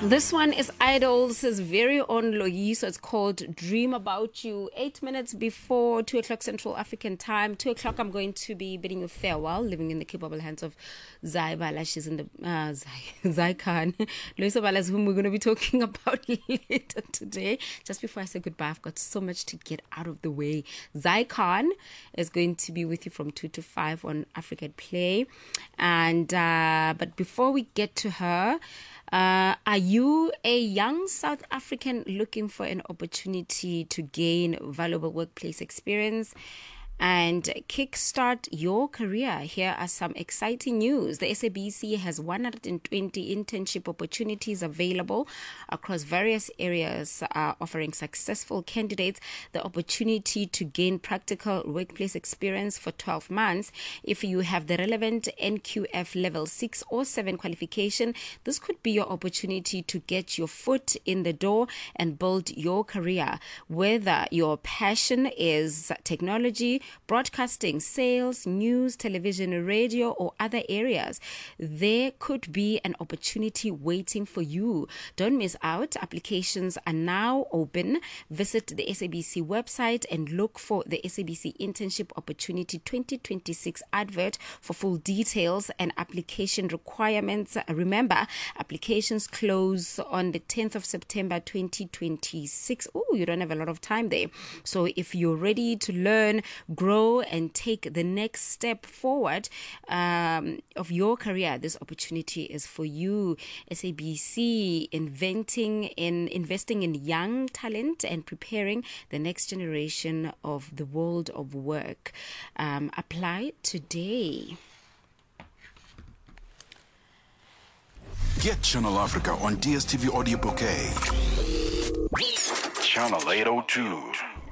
This one is Idol's very own Loyiso. It's called Dream About You. 8 minutes before 2 o'clock Central African time. 2 o'clock, I'm going to be bidding you farewell, living in the capable hands of Zai Bala. She's in the Zai Khan. Loyiso Bala is whom we're going to be talking about later today. Just before I say goodbye, I've got so much to get out of the way. Zai Khan is going to be with you from 2 to 5 on Africa at Play. And but before we get to her, are you a young South African looking for an opportunity to gain valuable workplace experience and kickstart your career? Here are some exciting news. The SABC has 120 internship opportunities available across various areas, offering successful candidates the opportunity to gain practical workplace experience for 12 months. If you have the relevant NQF level 6 or 7 qualification, this could be your opportunity to get your foot in the door and build your career. Whether your passion is technology, broadcasting, sales, news, television, radio, or other areas, there could be an opportunity waiting for you. Don't miss out. Applications are now open. Visit the SABC website and look for the SABC Internship Opportunity 2026 advert for full details and application requirements. Remember, applications close on the 10th of September 2026. Oh, you don't have a lot of time there. So if you're ready to learn, grow, and take the next step forward of your career, this opportunity is for you. SABC investing in young talent and preparing the next generation of the world of work. Apply today. Get Channel Africa on DSTV Audio Bouquet. Channel 802.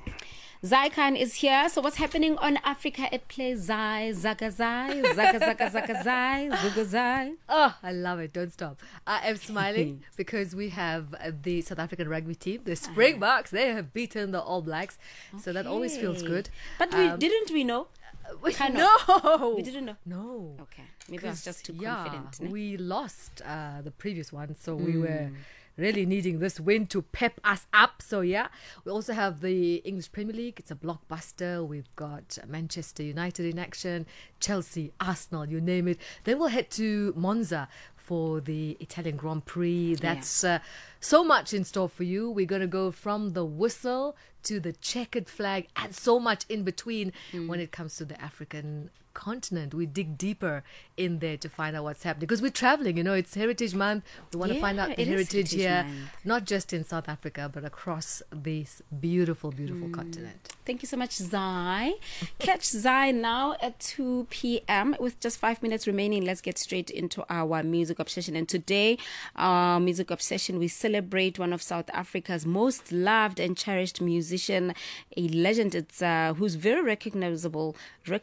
Zai Khan is here. So what's happening on Africa at Play? Zai, Zaga Zai, Zaga Zaga Zaga Zai, Zuga Zai. Oh, I love it. Don't stop. I am smiling because we have the South African rugby team, the Springboks. They have beaten the All Blacks. So that always feels good. But didn't we know? Kind of. No. We didn't know. No. Okay. Maybe I was just too confident. Yeah, we lost the previous one. So we were really needing this win to pep us up. So yeah, we also have the English Premier League. It's a blockbuster. We've got Manchester United in action, Chelsea, Arsenal, you name it. Then we'll head to Monza for the Italian Grand Prix. That's so much in store for you. We're going to go from the whistle to the checkered flag and so much in between when it comes to the African continent. We dig deeper in there to find out what's happening because we're traveling, it's Heritage Month. We want to find out the heritage here, not just in South Africa but across this beautiful continent. Thank you so much, Zai. Catch Zai now at 2 p.m. with just 5 minutes remaining. Let's get straight into our music obsession. And today, our music obsession, we celebrate one of South Africa's most loved and cherished musician, a legend. It's who's very recognizable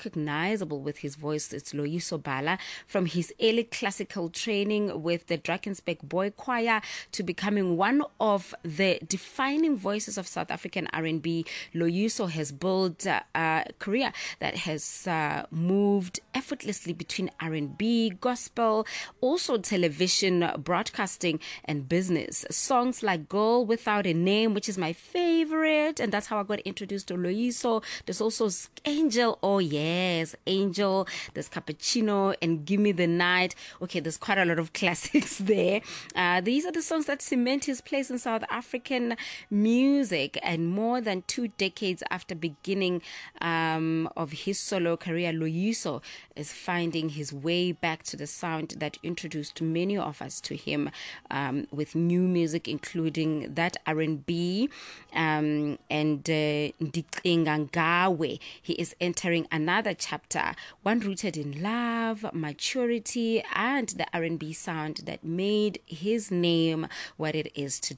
with his voice. It's Loyiso Bala. From his early classical training with the Drakensberg Boy Choir to becoming one of the defining voices of South African R&B, Loyiso has built a career that has moved effortlessly between R&B, gospel, also television, broadcasting, and business. Songs like Girl Without a Name, which is my favorite, and that's how I got introduced to Loyiso. There's also Angel. Oh yes, Angel. There's Cappuccino and Give Me the Night. Okay, there's quite a lot of classics there. These are the songs that cement his place in South African music. And more than 2 decades after beginning of his solo career, Loyiso is finding his way back to the sound that introduced many of us to him, with new music including that R&B and Ndicinga Ngawe. He is entering another chapter, one rooted in love, maturity, and the R&B sound that made his name what it is today.